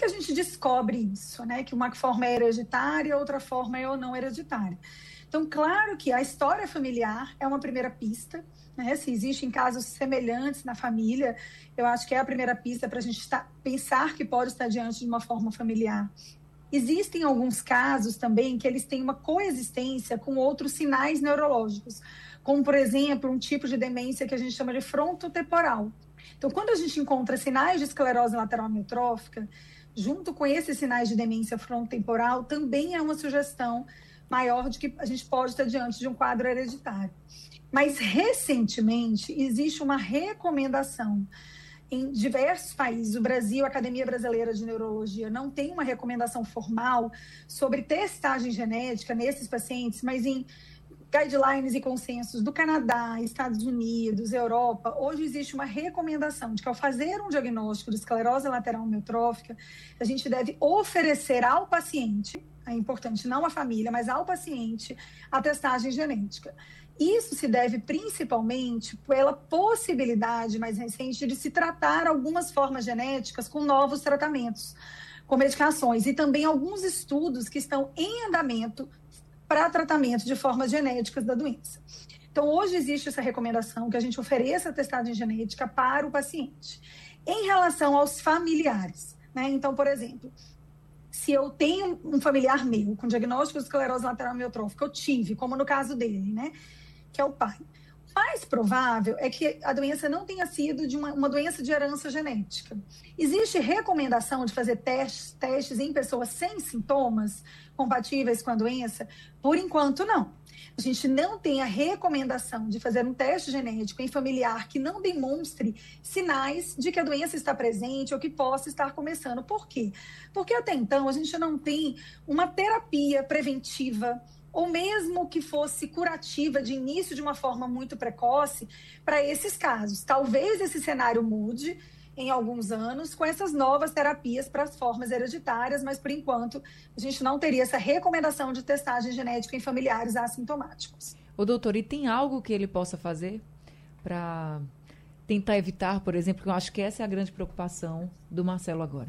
que a gente descobre isso, né? Que uma forma é hereditária, outra forma é ou não hereditária. Então, claro que a história familiar é uma primeira pista, né? Se existem casos semelhantes na família, eu acho que é a primeira pista para a gente pensar que pode estar diante de uma forma familiar. Existem alguns casos também que eles têm uma coexistência com outros sinais neurológicos, como, por exemplo, um tipo de demência que a gente chama de frontotemporal. Então, quando a gente encontra sinais de esclerose lateral amiotrófica, junto com esses sinais de demência frontotemporal, também é uma sugestão maior de que a gente pode estar diante de um quadro hereditário. Mas, recentemente, existe uma recomendação em diversos países. O Brasil, a Academia Brasileira de Neurologia, não tem uma recomendação formal sobre testagem genética nesses pacientes, mas em guidelines e consensos do Canadá, Estados Unidos, Europa, hoje existe uma recomendação de que, ao fazer um diagnóstico de esclerose lateral amiotrófica, a gente deve oferecer ao paciente, é importante não à família, mas ao paciente, a testagem genética. Isso se deve principalmente pela possibilidade mais recente de se tratar algumas formas genéticas com novos tratamentos, com medicações, e também alguns estudos que estão em andamento para tratamento de formas genéticas da doença. Então, hoje existe essa recomendação que a gente ofereça a testagem genética para o paciente. Em relação aos familiares, né? Então, por exemplo, se eu tenho um familiar meu com diagnóstico de esclerose lateral amiotrófica, eu tive, como no caso dele, né? Que é o pai. O mais provável é que a doença não tenha sido de uma doença de herança genética. Existe recomendação de fazer testes em pessoas sem sintomas compatíveis com a doença? Por enquanto, não. A gente não tem a recomendação de fazer um teste genético em familiar que não demonstre sinais de que a doença está presente ou que possa estar começando. Por quê? Porque até então a gente não tem uma terapia preventiva ou mesmo que fosse curativa de início de uma forma muito precoce para esses casos. Talvez esse cenário mude em alguns anos com essas novas terapias para as formas hereditárias, mas por enquanto a gente não teria essa recomendação de testagem genética em familiares assintomáticos. Ô doutor, e tem algo que ele possa fazer para tentar evitar, por exemplo, que eu acho que essa é a grande preocupação do Marcelo agora?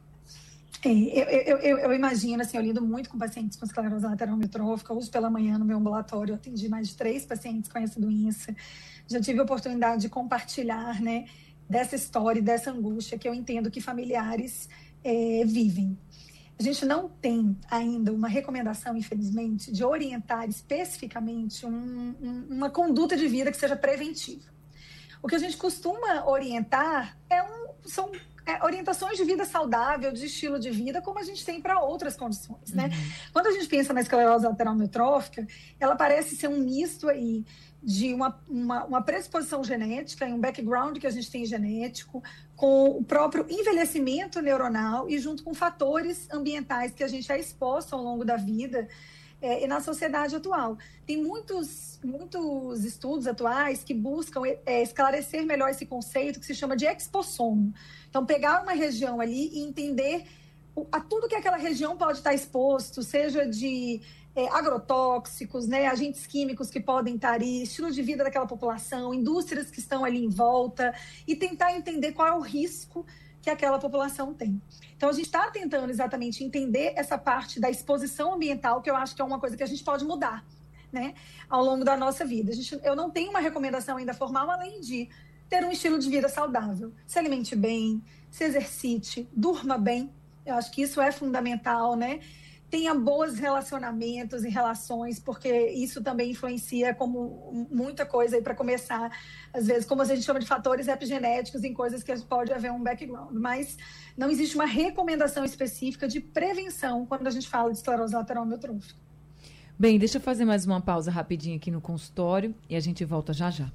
Eu imagino, assim, eu lido muito com pacientes com esclerose lateral amiotrófica. Hoje pela manhã no meu ambulatório eu atendi mais de 3 pacientes com essa doença. Já tive a oportunidade de compartilhar, né, dessa história e dessa angústia que eu entendo que familiares vivem. A gente não tem ainda uma recomendação, infelizmente, de orientar especificamente uma conduta de vida que seja preventiva. O que a gente costuma orientar são orientações de vida saudável, de estilo de vida, como a gente tem para outras condições, né? Quando a gente pensa na esclerose lateral amiotrófica, ela parece ser um misto aí de uma predisposição genética, um background que a gente tem genético, com o próprio envelhecimento neuronal e junto com fatores ambientais que a gente é exposto ao longo da vida e na sociedade atual. Tem muitos estudos atuais que buscam esclarecer melhor esse conceito que se chama de expossomo. Então, pegar uma região ali e entender a tudo que aquela região pode estar exposto, seja de agrotóxicos, né, agentes químicos que podem estar ali, estilo de vida daquela população, indústrias que estão ali em volta, e tentar entender qual é o risco que aquela população tem. Então, a gente está tentando exatamente entender essa parte da exposição ambiental, que eu acho que é uma coisa que a gente pode mudar, né, ao longo da nossa vida. Eu não tenho uma recomendação ainda formal, além de ter um estilo de vida saudável. Se alimente bem, se exercite, durma bem. Eu acho que isso é fundamental, né? Tenha bons relacionamentos e relações, porque isso também influencia como muita coisa aí para começar, às vezes, como a gente chama de fatores epigenéticos em coisas que pode haver um background, mas não existe uma recomendação específica de prevenção quando a gente fala de esclerose lateral amiotrófica. Bem, deixa eu fazer mais uma pausa rapidinho aqui no consultório e a gente volta já já.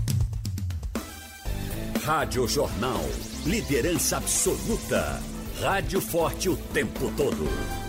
Rádio Jornal, liderança absoluta. Rádio forte o tempo todo.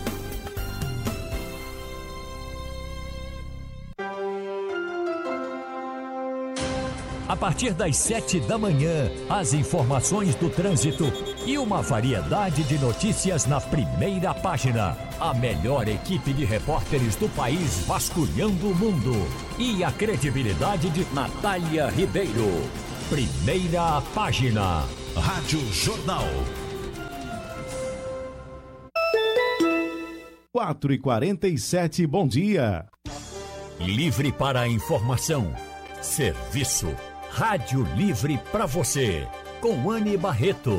A partir das 7 da manhã, as informações do trânsito e uma variedade de notícias na primeira página. A melhor equipe de repórteres do país vasculhando o mundo. E a credibilidade de Natália Ribeiro. Primeira página. Rádio Jornal. 4h47, bom dia. Livre para a informação. Serviço. Rádio Livre para você. Com Anne Barreto.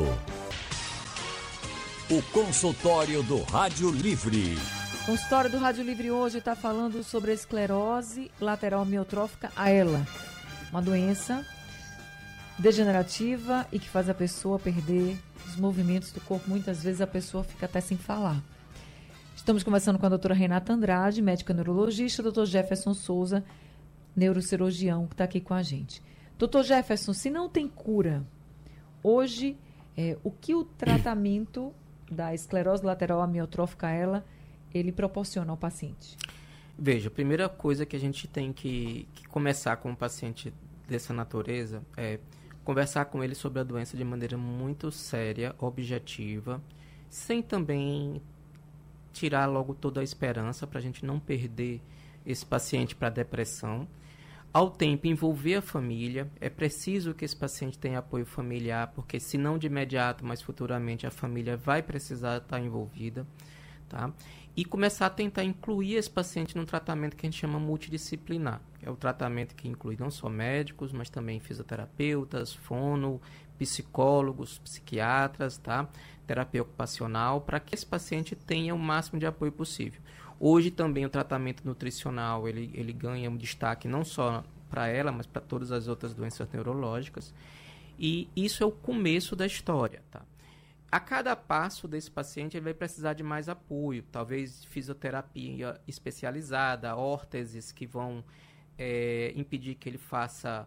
O consultório do Rádio Livre. O consultório do Rádio Livre hoje está falando sobre a esclerose lateral amiotrófica, a ELA. Uma doença degenerativa e que faz a pessoa perder os movimentos do corpo. Muitas vezes a pessoa fica até sem falar. Estamos conversando com a doutora Renata Andrade, médica neurologista, doutor Jefferson Souza, neurocirurgião, que está aqui com a gente. Doutor Jefferson, se não tem cura, hoje, o que o tratamento da esclerose lateral amiotrófica, ELA, ele proporciona ao paciente? Veja, a primeira coisa que a gente tem que começar com um paciente dessa natureza é conversar com ele sobre a doença de maneira muito séria, objetiva, sem também tirar logo toda a esperança para a gente não perder esse paciente para a depressão. Ao tempo, envolver a família. É preciso que esse paciente tenha apoio familiar, porque se não de imediato, mas futuramente, a família vai precisar estar envolvida, tá? E começar a tentar incluir esse paciente num tratamento que a gente chama multidisciplinar. É o tratamento que inclui não só médicos, mas também fisioterapeutas, fono, psicólogos, psiquiatras, tá? Terapia ocupacional, para que esse paciente tenha o máximo de apoio possível. Hoje também o tratamento nutricional, ele ganha um destaque não só para ela, mas para todas as outras doenças neurológicas. E isso é o começo da história, tá? A cada passo desse paciente, ele vai precisar de mais apoio, talvez fisioterapia especializada, órteses que vão impedir que ele faça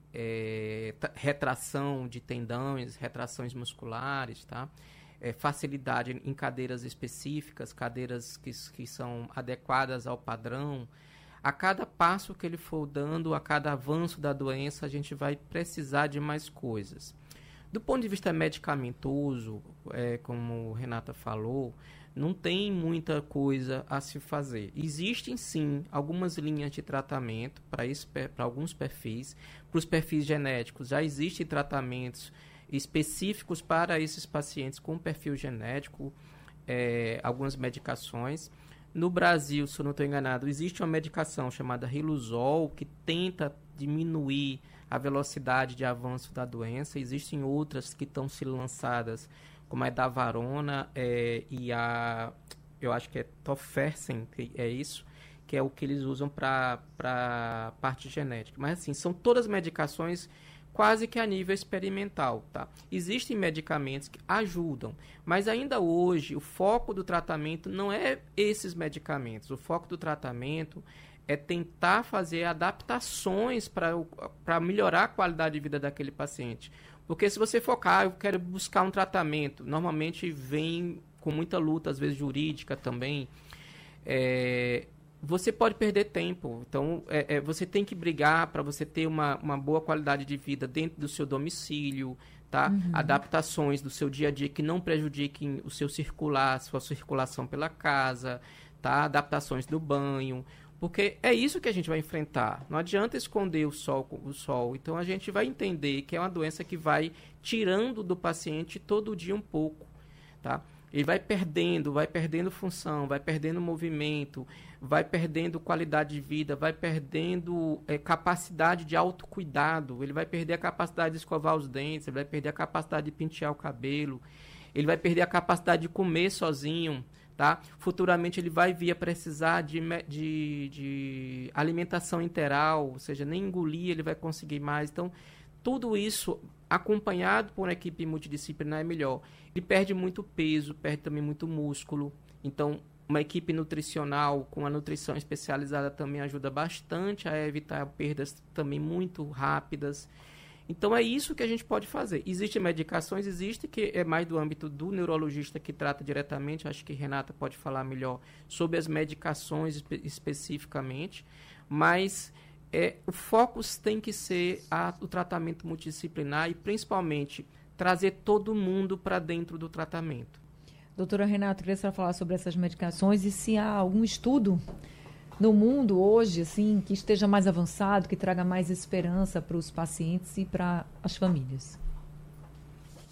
retração de tendões, retrações musculares, tá? Facilidade em cadeiras específicas, cadeiras que são adequadas ao padrão. A cada passo que ele for dando, a cada avanço da doença, a gente vai precisar de mais coisas. Do ponto de vista medicamentoso, como Renata falou, não tem muita coisa a se fazer. Existem, sim, algumas linhas de tratamento para alguns perfis. Para os perfis genéticos, já existem tratamentos específicos para esses pacientes com perfil genético, algumas medicações. No Brasil, se eu não estou enganado, existe uma medicação chamada Riluzol, que tenta diminuir a velocidade de avanço da doença. Existem outras que estão sendo lançadas, como a Davarona e eu acho que é Tofersen, que é isso, que é o que eles usam para a parte genética. Mas, assim, são todas medicações quase que a nível experimental, tá? Existem medicamentos que ajudam, mas ainda hoje o foco do tratamento não é esses medicamentos. O foco do tratamento é tentar fazer adaptações para melhorar a qualidade de vida daquele paciente. Porque se você focar, eu quero buscar um tratamento, normalmente vem com muita luta, às vezes jurídica também, você pode perder tempo. Então, você tem que brigar para você ter uma boa qualidade de vida dentro do seu domicílio, tá? Uhum. Adaptações do seu dia a dia que não prejudiquem o seu sua circulação pela casa, tá? Adaptações do banho, porque é isso que a gente vai enfrentar. Não adianta esconder o sol. Então, a gente vai entender que é uma doença que vai tirando do paciente todo dia um pouco, tá? Ele vai perdendo função, vai perdendo movimento, vai perdendo qualidade de vida, vai perdendo capacidade de autocuidado, ele vai perder a capacidade de escovar os dentes, ele vai perder a capacidade de pentear o cabelo, ele vai perder a capacidade de comer sozinho, tá? Futuramente ele vai vir a precisar de alimentação enteral, ou seja, nem engolir ele vai conseguir mais. Então, tudo isso acompanhado por uma equipe multidisciplinar é melhor. Ele perde muito peso, perde também muito músculo. Então, uma equipe nutricional com a nutrição especializada também ajuda bastante a evitar perdas também muito rápidas. Então, é isso que a gente pode fazer. Existem medicações, que é mais do âmbito do neurologista que trata diretamente. Acho que Renata pode falar melhor sobre as medicações especificamente, mas o foco tem que ser o tratamento multidisciplinar e, principalmente, trazer todo mundo para dentro do tratamento. Doutora Renata, queria só falar sobre essas medicações e se há algum estudo no mundo hoje, assim, que esteja mais avançado, que traga mais esperança para os pacientes e para as famílias.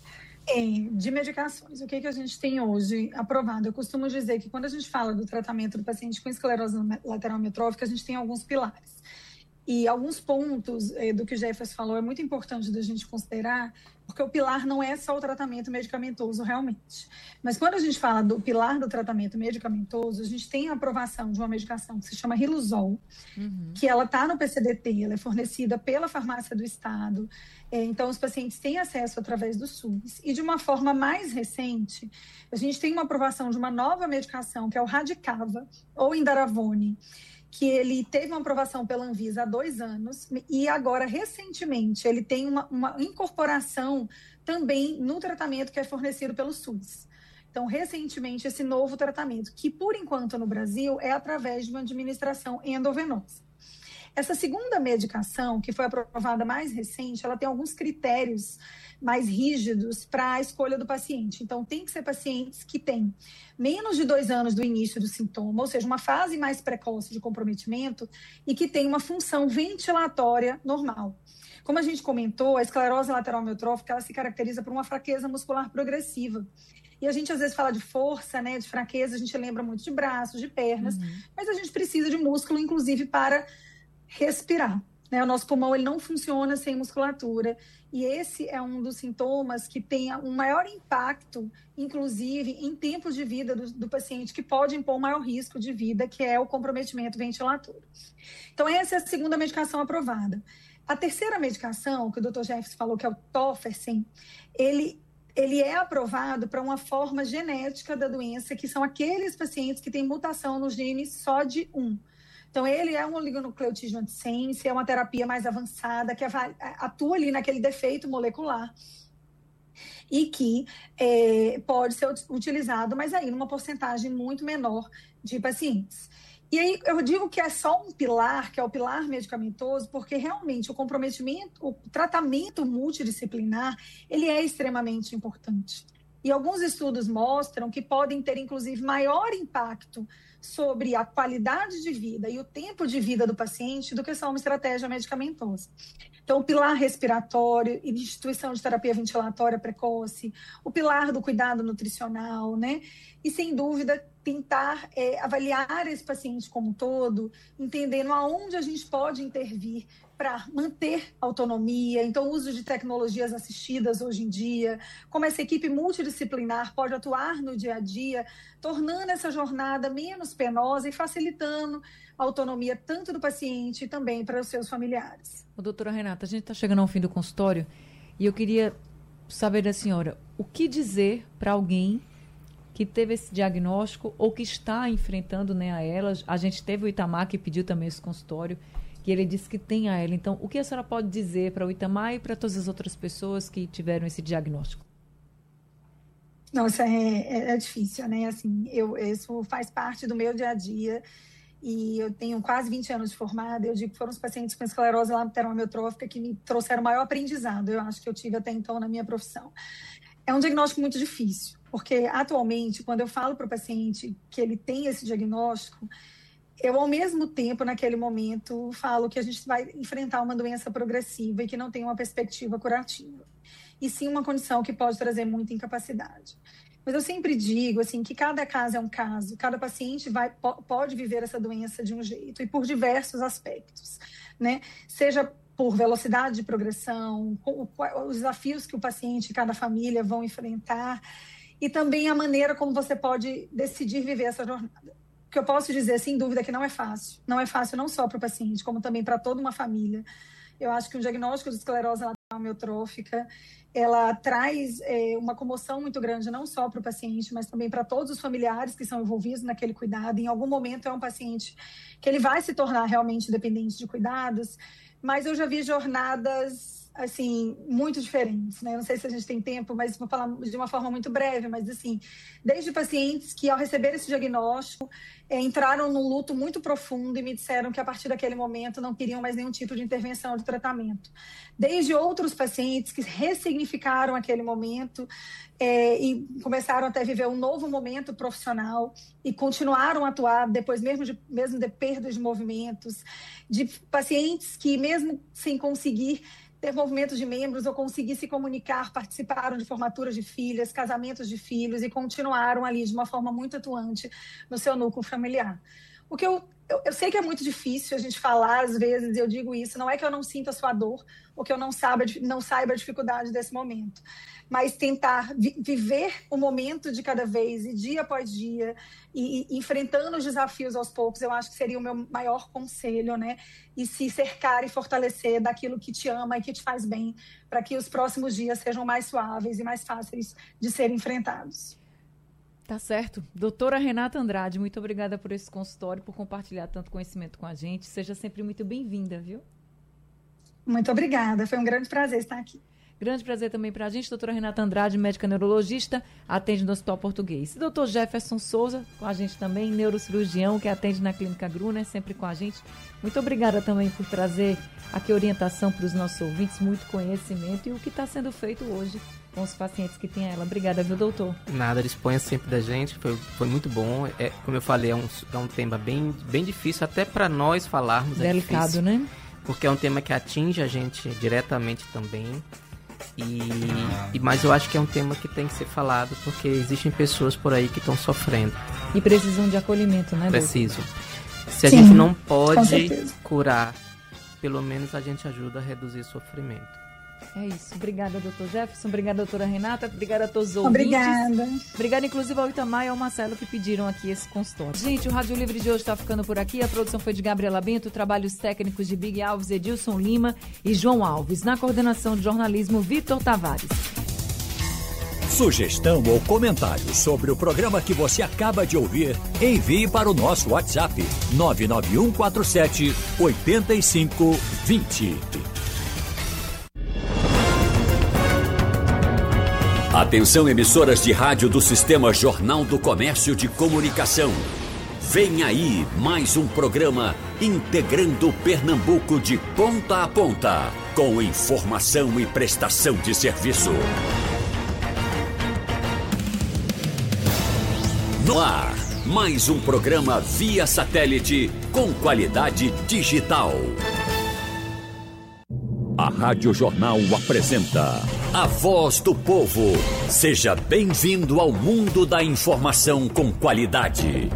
De medicações, o que a gente tem hoje aprovado? Eu costumo dizer que quando a gente fala do tratamento do paciente com esclerose lateral amiotrófica, a gente tem alguns pilares. E alguns pontos do que o Jefferson falou é muito importante da gente considerar, porque o pilar não é só o tratamento medicamentoso realmente. Mas quando a gente fala do pilar do tratamento medicamentoso, a gente tem a aprovação de uma medicação que se chama Riluzol, que ela está no PCDT, ela é fornecida pela farmácia do Estado, então os pacientes têm acesso através do SUS. E de uma forma mais recente, a gente tem uma aprovação de uma nova medicação, que é o Radicava, ou Indaravone, que ele teve uma aprovação pela Anvisa há 2 anos e agora, recentemente, ele tem uma incorporação também no tratamento que é fornecido pelo SUS. Então, recentemente, esse novo tratamento, que por enquanto no Brasil é através de uma administração endovenosa. Essa segunda medicação, que foi aprovada mais recente, ela tem alguns critérios mais rígidos para a escolha do paciente. Então, tem que ser pacientes que têm menos de 2 anos do início do sintoma, ou seja, uma fase mais precoce de comprometimento e que tem uma função ventilatória normal. Como a gente comentou, a esclerose lateral amiotrófica, ela se caracteriza por uma fraqueza muscular progressiva. E a gente às vezes fala de força, né, de fraqueza, a gente lembra muito de braços, de pernas, mas a gente precisa de músculo, inclusive, para respirar. Né? O nosso pulmão ele não funciona sem musculatura e esse é um dos sintomas que tem um maior impacto, inclusive, em tempo de vida do paciente, que pode impor um maior risco de vida, que é o comprometimento ventilatório. Então, essa é a segunda medicação aprovada. A terceira medicação, que o Dr. Jefferson falou, que é o Tofersen, ele é aprovado para uma forma genética da doença, que são aqueles pacientes que têm mutação no gene SOD1. Então, ele é um oligonucleotídeo antissense, é uma terapia mais avançada, que atua ali naquele defeito molecular e que pode ser utilizado, mas aí numa porcentagem muito menor de pacientes. E aí eu digo que é só um pilar, que é o pilar medicamentoso, porque realmente o comprometimento, o tratamento multidisciplinar, ele é extremamente importante. E alguns estudos mostram que podem ter, inclusive, maior impacto sobre a qualidade de vida e o tempo de vida do paciente do que só uma estratégia medicamentosa. Então, o pilar respiratório, instituição de terapia ventilatória precoce, o pilar do cuidado nutricional, né? E, sem dúvida, tentar avaliar esse paciente como um todo, entendendo aonde a gente pode intervir para manter autonomia, então o uso de tecnologias assistidas hoje em dia, como essa equipe multidisciplinar pode atuar no dia a dia, tornando essa jornada menos penosa e facilitando a autonomia tanto do paciente e também para os seus familiares. Doutora Renata, a gente está chegando ao fim do consultório e eu queria saber da senhora, o que dizer para alguém que teve esse diagnóstico ou que está enfrentando, né, a ela? A gente teve o Itamar que pediu também esse consultório, que ele disse que tem a ela. Então, o que a senhora pode dizer para o Itamar e para todas as outras pessoas que tiveram esse diagnóstico? Nossa, é difícil, né? Assim, isso faz parte do meu dia a dia e eu tenho quase 20 anos de formada. Eu digo que foram os pacientes com esclerose lateral amiotrófica que me trouxeram o maior aprendizado, eu acho que eu tive até então na minha profissão. É um diagnóstico muito difícil, porque atualmente, quando eu falo para o paciente que ele tem esse diagnóstico, eu, ao mesmo tempo, naquele momento, falo que a gente vai enfrentar uma doença progressiva e que não tem uma perspectiva curativa. E sim uma condição que pode trazer muita incapacidade. Mas eu sempre digo assim, que cada caso é um caso, cada paciente pode viver essa doença de um jeito e por diversos aspectos, né? Seja por velocidade de progressão, os desafios que o paciente e cada família vão enfrentar e também a maneira como você pode decidir viver essa jornada. O que eu posso dizer, sem dúvida, é que não é fácil. Não é fácil não só para o paciente, como também para toda uma família. Eu acho que o diagnóstico de esclerose lateral amiotrófica, ela traz uma comoção muito grande, não só para o paciente, mas também para todos os familiares que são envolvidos naquele cuidado. Em algum momento é um paciente que ele vai se tornar realmente dependente de cuidados, mas eu já vi jornadas, assim, muito diferentes, né? Não sei se a gente tem tempo, mas vou falar de uma forma muito breve, mas, assim, desde pacientes que, ao receber esse diagnóstico, entraram num luto muito profundo e me disseram que, a partir daquele momento, não queriam mais nenhum tipo de intervenção de tratamento. Desde outros pacientes que ressignificaram aquele momento e começaram até a viver um novo momento profissional e continuaram a atuar depois mesmo de perdas de movimentos, de pacientes que, mesmo sem conseguir ter movimento de membros, ou conseguir se comunicar, participaram de formaturas de filhas, casamentos de filhos e continuaram ali de uma forma muito atuante no seu núcleo familiar. O que eu sei que é muito difícil a gente falar, às vezes, eu digo isso, não é que eu não sinta a sua dor, ou que eu não saiba a dificuldade desse momento, mas tentar viver o momento de cada vez, e dia após dia, e enfrentando os desafios aos poucos, eu acho que seria o meu maior conselho, né? E se cercar e fortalecer daquilo que te ama e que te faz bem, para que os próximos dias sejam mais suaves e mais fáceis de serem enfrentados. Tá certo. Doutora Renata Andrade, muito obrigada por esse consultório, por compartilhar tanto conhecimento com a gente. Seja sempre muito bem-vinda, viu? Muito obrigada. Foi um grande prazer estar aqui. Grande prazer também para a gente. Doutora Renata Andrade, médica neurologista, atende no Hospital Português. E doutor Jefferson Souza, com a gente também, neurocirurgião, que atende na Clínica Gruner, sempre com a gente. Muito obrigada também por trazer aqui orientação para os nossos ouvintes, muito conhecimento e o que está sendo feito hoje com os pacientes que têm ela. Obrigada, viu, doutor? Nada, disponha sempre da gente, foi muito bom. Como eu falei, é um tema bem difícil, até para nós falarmos. Delicado, é difícil, né? Porque é um tema que atinge a gente diretamente também. Mas eu acho que é um tema que tem que ser falado, porque existem pessoas por aí que estão sofrendo. E precisam de acolhimento, né, doutor? Precisam. Se a gente não pode curar, pelo menos a gente ajuda a reduzir o sofrimento. É isso. Obrigada, doutor Jefferson. Obrigada, doutora Renata. Obrigada a todos os ouvintes. Obrigada. Obrigada, inclusive, ao Itamar e ao Marcelo, que pediram aqui esse consultório. Gente, o Rádio Livre de hoje está ficando por aqui. A produção foi de Gabriela Bento, trabalhos técnicos de Big Alves, Edilson Lima e João Alves. Na coordenação de jornalismo, Vitor Tavares. Sugestão ou comentário sobre o programa que você acaba de ouvir, envie para o nosso WhatsApp 99147-8520. Atenção, emissoras de rádio do Sistema Jornal do Comércio de Comunicação. Vem aí mais um programa integrando Pernambuco de ponta a ponta, com informação e prestação de serviço. No ar, mais um programa via satélite com qualidade digital. A Rádio Jornal apresenta A Voz do Povo. Seja bem-vindo ao mundo da informação com qualidade.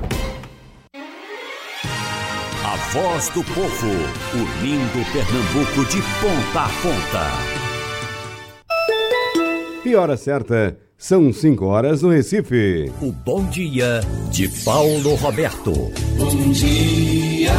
A Voz do Povo, unindo Pernambuco de ponta a ponta. E hora certa, são 5 horas no Recife. O Bom Dia de Paulo Roberto. Bom dia.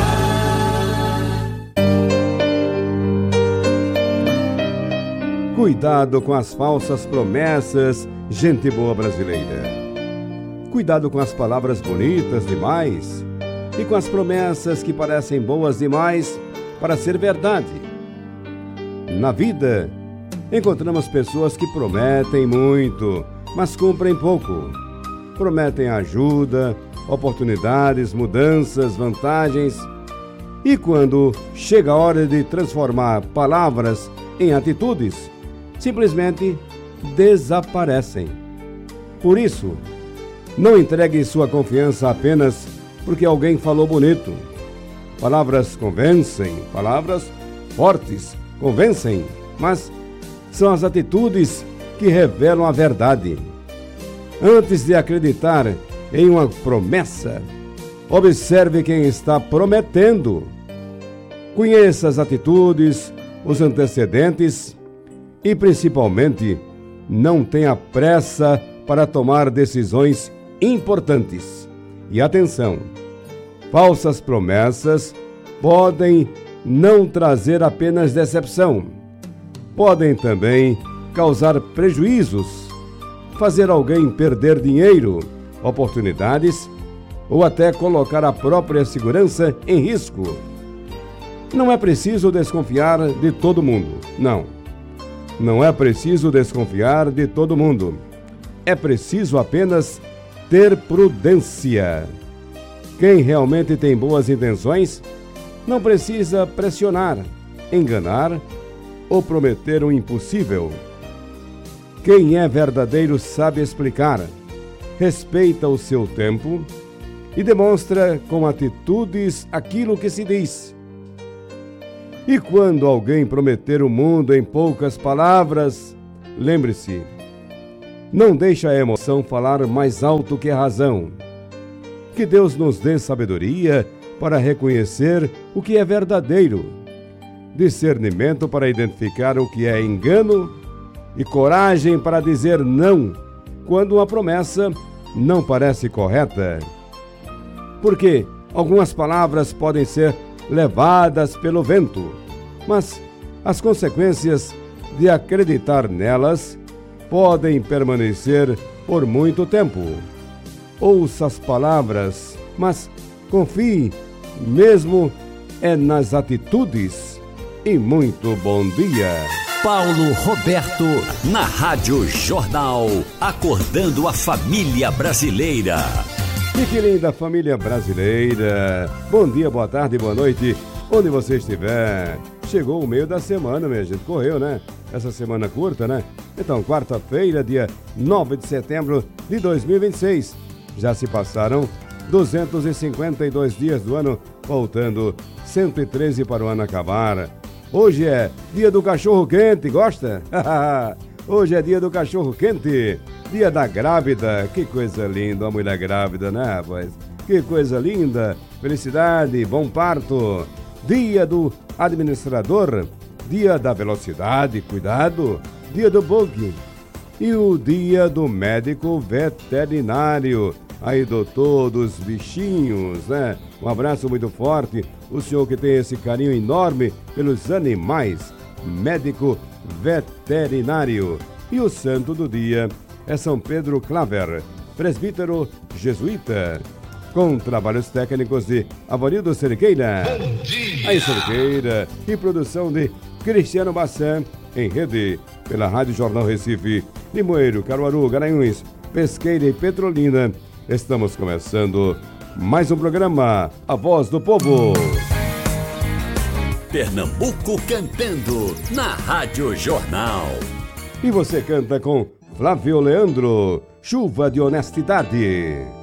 Cuidado com as falsas promessas, gente boa brasileira. Cuidado com as palavras bonitas demais e com as promessas que parecem boas demais para ser verdade. Na vida, encontramos pessoas que prometem muito, mas cumprem pouco. Prometem ajuda, oportunidades, mudanças, vantagens. E quando chega a hora de transformar palavras em atitudes, simplesmente desaparecem. Por isso, não entregue sua confiança apenas porque alguém falou bonito. Palavras convencem, palavras fortes convencem, mas são as atitudes que revelam a verdade. Antes de acreditar em uma promessa, observe quem está prometendo. Conheça as atitudes, os antecedentes e, principalmente, não tenha pressa para tomar decisões importantes. E atenção, falsas promessas podem não trazer apenas decepção. Podem também causar prejuízos, fazer alguém perder dinheiro, oportunidades ou até colocar a própria segurança em risco. Não é preciso desconfiar de todo mundo, não. Não é preciso desconfiar de todo mundo. É preciso apenas ter prudência. Quem realmente tem boas intenções não precisa pressionar, enganar ou prometer o impossível. Quem é verdadeiro sabe explicar, respeita o seu tempo e demonstra com atitudes aquilo que se diz. E quando alguém prometer o mundo em poucas palavras, lembre-se, não deixe a emoção falar mais alto que a razão. Que Deus nos dê sabedoria para reconhecer o que é verdadeiro, discernimento para identificar o que é engano e coragem para dizer não quando uma promessa não parece correta. Porque algumas palavras podem ser levadas pelo vento, mas as consequências de acreditar nelas podem permanecer por muito tempo. Ouça as palavras, mas confie mesmo nas atitudes. E muito bom dia. Paulo Roberto, na Rádio Jornal, acordando a família brasileira. E que linda família brasileira. Bom dia, boa tarde, boa noite, onde você estiver. Chegou o meio da semana, minha gente. Correu, né? Essa semana curta, né? Então, quarta-feira, dia 9 de setembro de 2026. Já se passaram 252 dias do ano, faltando 113 para o ano acabar. Hoje é dia do cachorro quente, gosta? Hoje é dia do cachorro quente, dia da grávida. Que coisa linda, a mulher grávida, né, rapaz? Que coisa linda, felicidade, bom parto. Dia do administrador, dia da velocidade, cuidado, dia do bug. E o dia do médico veterinário. Aí, doutor dos bichinhos, né? Um abraço muito forte. O senhor que tem esse carinho enorme pelos animais, médico veterinário. E o santo do dia é São Pedro Claver, presbítero jesuíta, com trabalhos técnicos de Avanildo Cerqueira. Aí, Cerqueira, e produção de Cristiano Bassan, em rede pela Rádio Jornal Recife, Limoeiro, Caruaru, Garanhuns, Pesqueira e Petrolina. Estamos começando mais um programa, A Voz do Povo. Pernambuco cantando na Rádio Jornal. E você canta com Flávio Leandro, Chuva de Honestidade.